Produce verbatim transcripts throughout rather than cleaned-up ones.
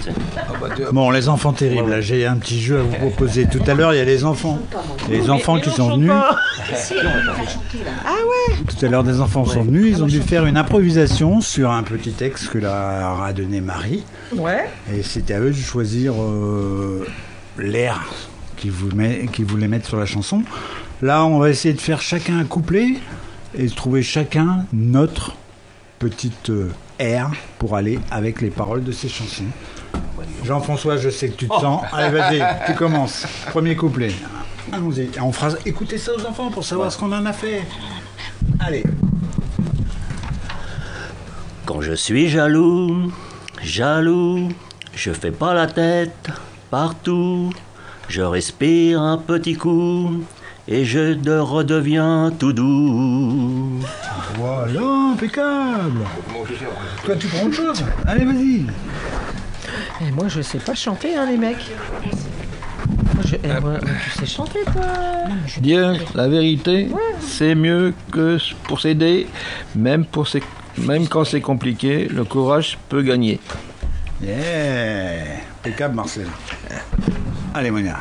tu sais. Ah bah, tu- Bon, les enfants terribles, Ouais, ouais. là, j'ai un petit jeu à vous proposer. Tout à l'heure, il y a les enfants. Les enfants qui sont venus. Tout à l'heure, des enfants sont venus. Ils ont dû faire une improvisation sur un petit texte que leur a donné Marie. Ouais. Et c'était à eux de choisir euh, l'air qu'ils voulaient, qu'ils voulaient mettre sur la chanson. Là, on va essayer de faire chacun un couplet et de trouver chacun notre petite euh, air pour aller avec les paroles de ces chansons. Jean-François, je sais que tu te sens. Allez, vas-y, tu commences. Premier couplet. Allons-y. On fera écouter ça aux enfants pour savoir ce qu'on en a fait. Allez. Quand je suis jaloux, jaloux, je fais pas la tête partout. Je respire un petit coup et je de- redeviens tout doux. Voilà, impeccable. Toi, tu prends autre chose. Allez, vas-y. Et moi, je sais pas chanter, hein, les mecs. Moi, je- eh, moi, tu sais chanter, toi. Dire la vérité, c'est mieux que pour s'aider, même, pour ses- même quand c'est compliqué, le courage peut gagner. Yeah. Impeccable, Marcel. Allez, Monia.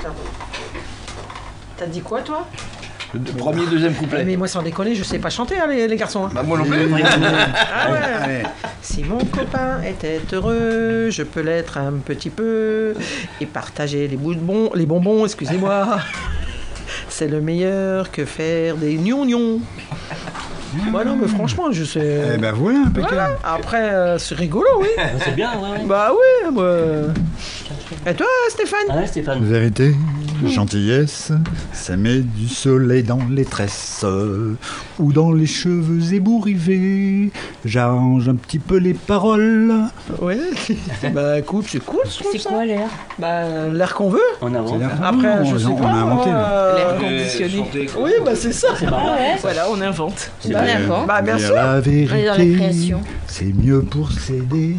T'as dit quoi, toi? Le premier, deuxième couplet. Mais moi, sans déconner, je sais pas chanter, hein, les, les garçons. hein. Bah, moi non plus. Ah ouais. Allez. Si mon copain était heureux, je peux l'être un petit peu et partager les bonbons, les bonbons, excusez-moi. C'est le meilleur que faire des gnons-gnons. Bah non, mais franchement, je sais. Eh ben voilà, impeccable. Voilà. Après, euh, c'est rigolo, oui. C'est bien, ouais, ouais. Bah oui, moi. Et toi, Stéphane? Ah ouais, Stéphane. Vérité, gentillesse, ça met du soleil dans les tresses ou dans les cheveux ébouriffés. J'arrange un petit peu les paroles. Ouais. Bah écoute, c'est cool, je trouve C'est ça. quoi l'air? Bah l'air qu'on veut. En avant. C'est la Après, on, je sais on pas. a inventé. là. euh, L'air conditionné. Oui, bah c'est ça. Ah ouais. Voilà, on invente. C'est Bah, bien. d'accord. Bah bien Dire sûr. la On est dans la vérité, création. c'est mieux pour s'aider.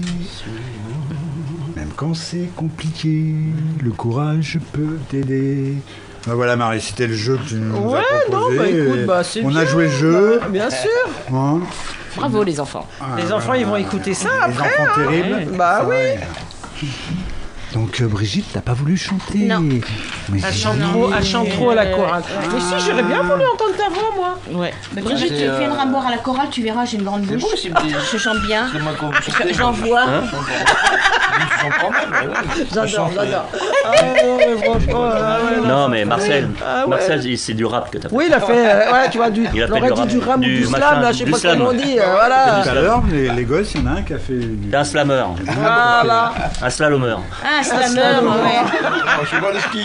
Même quand c'est compliqué, le courage peut t'aider. Ben voilà Marie, c'était le jeu que tu nous Ouais, as non, proposé. bah écoute, et bah c'est On bien. a joué le jeu. Bah, bien sûr. Hein. Bravo les enfants. Ah, Les enfants, ils vont écouter ça les après. enfants hein. terribles. Bah Ça oui. va. Donc euh, Brigitte, t'as pas voulu chanter. Non. Mais Elle si. chante trop, elle chante trop à la chorale. Mais si, j'aurais bien voulu entendre ta voix, moi. Ouais. Bah, Brigitte, tu euh, viendras boire à la chorale, tu verras, j'ai une grande C'est bouche. beau, c'est petit. Je chante bien. C'est moi qu'on chantait, J'en moi, vois. Hein je chante quand même, mais ouais. J'adore, j'adore. Ah non, mais franchement, ah ouais, Non, mais Marcel, Ah ouais. Marcel, c'est du rap que t'as fait. Oui, il a fait, euh, ouais, tu vois, du, Il a fait l'aurait du dit rap, du ram ou du du slam, machin, là, je sais du pas slam. comment on dit, euh, voilà. Tout à l'heure, les, les gosses, il y en a un qui a fait. du- T'es un slammer, Voilà. un slalomer. Ah, c'est la slam, meuf, ouais. Moi, je suis pas le ski.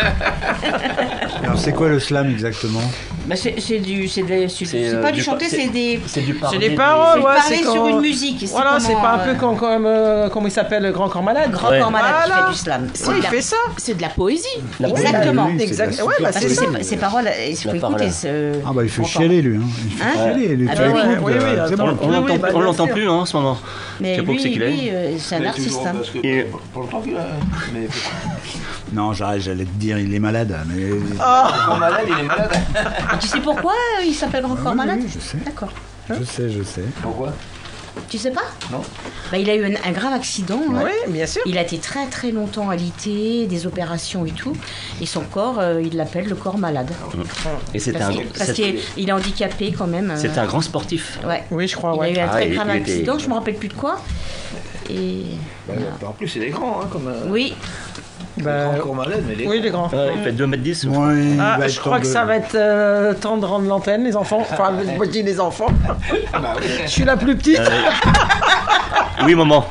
Alors c'est quoi le slam exactement? Bah, c'est c'est du, c'est de- c'est- C'est, c'est euh, pas du du chanter, pa- c'est des, C'est du C'est parler. des du- paroles, c'est ouais, parler c'est sur quand- une musique. C'est Voilà, c'est comment, pas un euh, peu comme, comme euh, comment il s'appelle, le grand corps malade. Grand Ouais. corps malade qui Voilà. fait du slam. C'est Oui, de il la- fait ça. C'est de la poésie. La Exactement. Oui, oui, c'est Exact. de la Ouais, bah Parce c'est que ça. ces, ces paroles, il faut La écouter parole. ce. Ah bah il fait grand chialer lui. Hein. Il fait Hein chialer. lui. Ah Tu bah l'écoutes, oui, oui, euh, oui, c'est attends. bon. On Oui, l'entend oui, bah, on bien l'entend sûr. plus hein, en ce moment. Mais Je sais pas où lui, c'est qu'il est. lui, euh, c'est un Mais artiste. toujours, hein. parce que Et- pour- pour le temps qu'il a. Mais Non, j'arrête, j'allais te dire, il est malade. Mais... quand malade, il est malade. Et tu sais pourquoi euh, il s'appelle Grand Ah corps oui, malade oui, je sais. D'accord. Je sais, je sais. Pourquoi? Tu sais pas? Non. Bah, il a eu un, un grave accident. hein. Oui, bien sûr. Il a été très très longtemps alité, des opérations et tout. Et son corps, euh, il l'appelle le corps malade. Et c'était Parce un, qu'il- parce c'était- qu'il il est handicapé quand même. euh, c'était un grand sportif. Ouais. Oui, je crois, Il a ouais. eu un Ah, très il- grave il était- accident, je me rappelle plus de quoi. Et Bah, En plus, il est grand, hein, comme. euh, oui, Bah, grand corps malade, mais il est oui, les grands. Ouais, il fait deux mètres dix. Ouais, il Ah, va je être crois temps que de- ça va être euh, temps de rendre l'antenne, les enfants. Enfin, moi je dis les enfants. Ah bah oui. Je suis la plus petite. Euh, Oui, maman.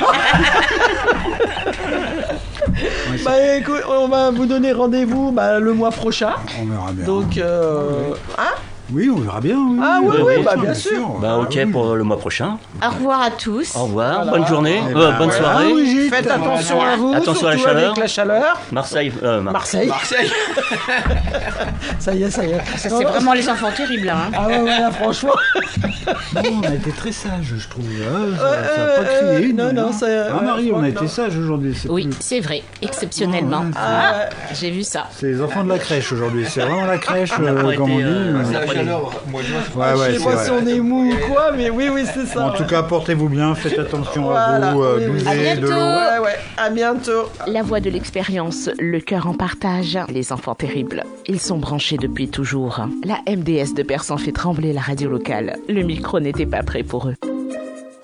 Bah écoute, on va vous donner rendez-vous bah, le mois prochain. On verra bien. Donc, euh, hein Oui, on verra bien. Oui. Ah oui, oui, oui, bah bien bien sûr. Bah, ok Ah oui. pour le mois prochain. au revoir à tous. Au revoir, Voilà. bonne journée, Eh euh, ben, bonne ouais. soirée. Ah oui, j'ai- Faites attention à vous, Attention à la surtout chaleur. avec la chaleur. Marseille. euh, Mar- Marseille, Marseille. ça y est, ça y est. Ça, Non, c'est non, vraiment les enfants terribles là. hein. Ah ouais, ouais, là, franchement. Non, on a été très sages, je trouve. Ah, ça Euh, ça a pas crié. oui, non, non, c'est. Ah, ouais, Marie, je on crois a que été non. sages aujourd'hui. c'est Oui, plus- c'est vrai, exceptionnellement. Ouais, Ah, ouais. J'ai vu ça. C'est les enfants de la crèche aujourd'hui. C'est vraiment la crèche, On n'a euh, pas comme on été, dit. euh, mais- on n'a La pas été- chaleur, moi je vois. Ouais, je ouais, sais c'est pas si vrai. on est mou ou quoi, mais oui, oui, c'est ça. En tout cas, portez-vous bien, faites attention Voilà, à vous, euh, oui, oui. buvez À de bientôt. l'eau. Ouais, ouais, à bientôt. La voix de l'expérience, le cœur en partage, les enfants terribles. Ils sont branchés depuis toujours. La M D S de Persan fait trembler la radio locale. Le micro n'était pas prêt pour eux.